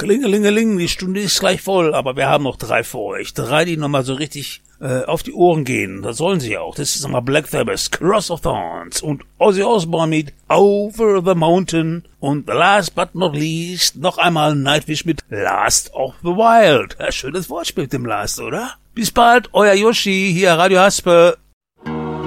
Klingelingeling, die Stunde ist gleich voll, aber wir haben noch 3 vor euch. 3, die nochmal so richtig auf die Ohren gehen. Das sollen sie auch. Das ist nochmal Black Sabbath, Cross of Thorns und Ozzy Osbourne mit Over the Mountain und last but not least noch einmal Nightwish mit Last of the Wild. Ja, schönes Wortspiel mit dem Last, oder? Bis bald, euer Yoshi, hier Radio Haspe.